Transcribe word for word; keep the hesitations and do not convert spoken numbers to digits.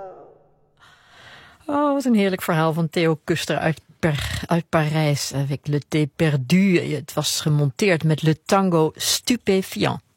Oh, wat een heerlijk verhaal van Theo Kuster uit, per, uit Parijs. Avec le thé perdu. Het was gemonteerd met Le Tango Stupéfiant.